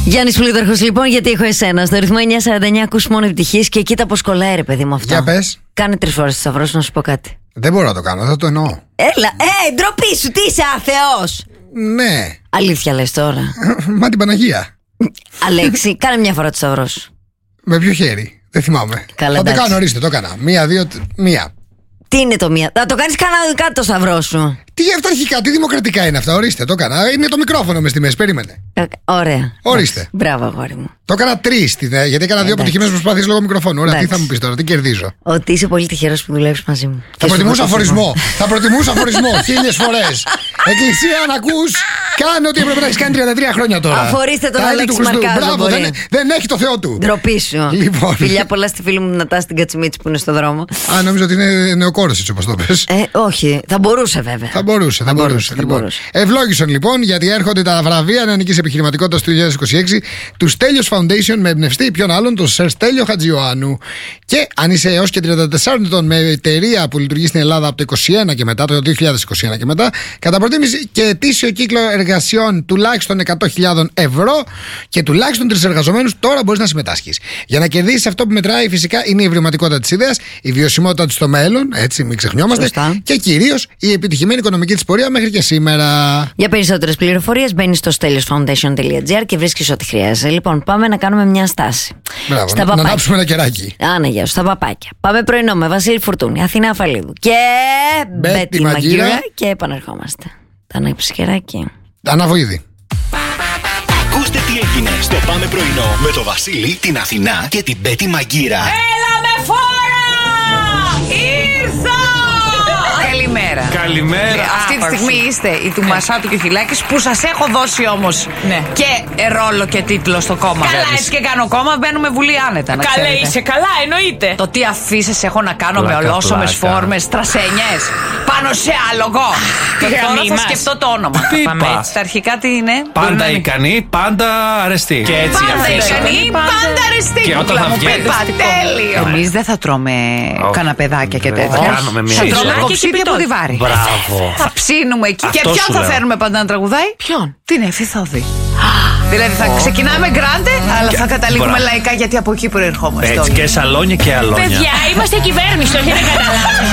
Γιάννης Πλούταρχος, λοιπόν, γιατί έχω εσένα. Στο ρυθμό 949 ακούς μόνο επιτυχίες και κοίτα πως κολλάει, ρε παιδί μου, αυτό. Για πες. Κάνε 3 φορές το σταυρό σου, να σου πω κάτι. Δεν μπορώ να το κάνω, δεν το εννοώ. Έλα, ντροπή σου, τι είσαι, άθεος. Ναι. Αλήθεια λες τώρα? Μα την Παναγία. Αλέξη, κάνε μια φορά το σταυρό σου. Με ποιο χέρι? Δεν θυμάμαι. Καλά, θα το εντάξει. κάνω, ορίστε, το έκανα. 1, 2, 1. Τι είναι το μία? Θα το κάνεις κανονικά το σταυρό σου. Τι αυταρχικά, τι δημοκρατικά είναι αυτά, ορίστε, το έκανα. Είναι το μικρόφωνο με στη μέση, περίμενε. Ωραία. Ορίστε. Εντάξει. Μπράβο, αγόρι μου. Το έκανα 3, γιατί έκανα 2 αποτυχημένες προσπάθειες λόγω μικροφώνου. Ωραία, τι θα μου πεις τώρα, τι κερδίζω? Ότι είσαι πολύ τυχερός που δουλεύεις μαζί μου. Θα προτιμούσα αφορισμό. Θα προτιμούσα αφορισμό 1000 φορές. Εκκλησία, αν ακούς, κάνε ό,τι έπρεπε να έχεις κάνει 33 χρόνια τώρα. Αφορίστε τον Τα έτη Αλέξη του Χριστού. Μαρκάζο. Μπράβο, δεν έχει το Θεό του. Ντροπή σου. Λοιπόν. Φιλιά πολλά στη φίλη μου Νατά στην Κατσιμίτση που είναι στο δρόμο. Α, νόμιζα ότι είναι νεοκόρος, έτσι όπως το πες. Όχι, θα μπορούσε βέβαια. Θα μπορούσε. Λοιπόν. Ευλόγησαν λοιπόν, γιατί έρχονται τα βραβεία νεανικής επιχειρηματικότητας του 2026 του Στέλιος Foundation με εμπνευστή ποιον άλλον, τον Σερ Στέλιο Χατζιωάννου. Και αν είσαι έως και 34 ετών με εταιρεία που λειτουργεί στην Ελλάδα από το 2021 και μετά, το 2021 και μετά, κατά προτίμηση και ετήσιο κύκλο εργασιών τουλάχιστον 100.000 ευρώ και τουλάχιστον 3 εργαζομένους, τώρα μπορείς να συμμετάσχεις. Για να κερδίσεις, αυτό που μετράει φυσικά είναι η ευρηματικότητα της ιδέας, η βιωσιμότητα της στο μέλλον, έτσι μην ξεχνιόμαστε, σωστά, και κυρίως η επιτυχημένη οικονομική της πορεία μέχρι και σήμερα. Για περισσότερες πληροφορίες μπαίνεις στο steliosfoundation.gr και βρίσκεις ό,τι χρειάζεσαι. Λοιπόν, πάμε να κάνουμε μια στάση. Μπράβο, να ανάψουμε ένα κεράκι. Άνα, γεια σου, στα παπάκια. Πάμε πρωινό με Βασίλη Φουρτούνη, Αθηνά Αφαλίδου και Μπέτη Μαγκύρα και επανερχόμαστε. Τα ανάψεις κεράκι. Αναβοήδη. Ακούστε τι έγινε στο Πάμε πρωινό με το Βασίλη, την Αθηνά και την Μπέτη Μαγκύρα. Έλα με φόρα! Ήρθα! Καλημέρα. Καλημέρα. Αυτή τη στιγμή είστε η του Μασάτου και ο Χιλάκης, που σας έχω δώσει όμως και ρόλο και τίτλο στο κόμμα. Καλά, έτσι και κάνω κόμμα, μπαίνουμε Βουλή άνετα. Καλά, είσαι καλά, εννοείται. Το τι αφήσεις έχω να κάνω Πλάκα, με ολόσωμες πλάκα. φόρμες, τρασένιες, πάνω σε άλογο. Και τώρα γραμμή θα μας. σκεφτώ το όνομα. Πίπα. Στα αρχικά τι είναι? Πάντα ικανή, πάντα αρεστή. Και έτσι Πάντα αυτή. ικανή, πάντα αρεστή. Και όταν θα βγαίνει. Πίπα, τέλειο. Εμείς δεν θα τρώμε καναπεδάκια και τέτοια. Κάνουμε μια Θα τρώμε σειρά. κοψίδια από διβάρι. Μπράβο. Θα ψήνουμε εκεί. Αυτό Και ποιον σου θα λέω. φέρνουμε πάντα να τραγουδάει? Ποιον? Την Εφηθόδη. Δηλαδή θα ξεκινάμε γκράντε, αλλά θα καταλήγουμε Μπράβο. λαϊκά, γιατί από εκεί προερχόμαστε Έτσι όλοι. και σαλόνια και αλόνια. Παιδιά, είμαστε κυβέρνηση, το έχετε καταλάβει.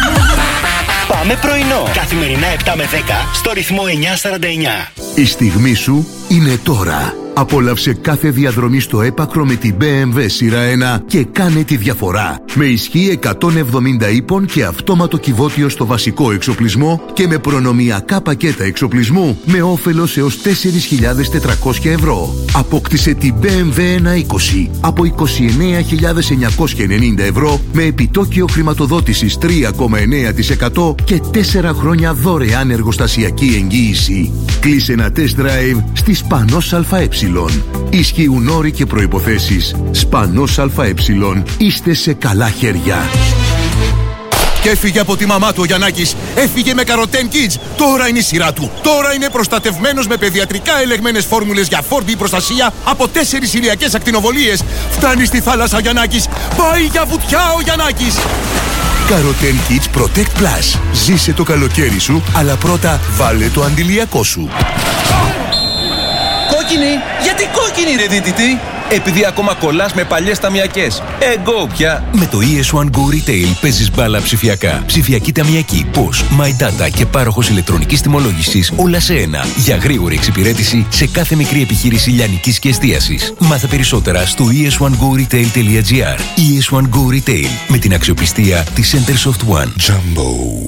Πάμε πρωινό. Καθημερινά 7 με 10 στο ρυθμό 949. Η στιγμή σου είναι τώρα. Απόλαυσε κάθε διαδρομή στο έπακρο με την BMW σειρά 1 και κάνε τη διαφορά. Με ισχύ 170 ύπων και αυτόματο κυβότιο στο βασικό εξοπλισμό και με προνομιακά πακέτα εξοπλισμού με όφελος έως 4.400 ευρώ. Απόκτησε την BMW 120 από 29.990 ευρώ με επιτόκιο χρηματοδότησης 3,9% και 4 χρόνια δωρεάν εργοστασιακή εγγύηση. Κλείσε ένα test drive στη Σπανός ΑΕ. Ισχύουν όροι και προϋποθέσεις. Σπανός ΑΕ. Είστε σε καλά χέρια. Και έφυγε από τη μαμά του ο Γιαννάκης. Έφυγε με Καροτέν Kids. Τώρα είναι η σειρά του. Τώρα είναι προστατευμένος με παιδιατρικά ελεγμένες φόρμουλες για φόρμπι προστασία από 4 ηλιακές ακτινοβολίες. Φτάνει στη θάλασσα ο Γιαννάκης. Πάει για βουτιά ο Γιαννάκης. Καροτέν Kids Protect Plus. Ζήσε το καλοκαίρι σου, αλλά πρώτα βάλε το αντιλιακό σου. Κόκκινη! Γιατί κόκκινη ρε δίτητη! Επειδή ακόμα κολλάς με παλιές ταμιακές. Εγώ πια! Με το ES1 Go Retail παίζεις μπάλα ψηφιακά. Ψηφιακή ταμιακή, POS, My Data και πάροχος ηλεκτρονικής τιμολόγησης, όλα σε ένα. Για γρήγορη εξυπηρέτηση σε κάθε μικρή επιχείρηση λιανικής και εστίασης. Μάθε περισσότερα στο es1goretail.gr. ES1 Go Retail με την αξιοπιστία της Centersoft One. Jumbo.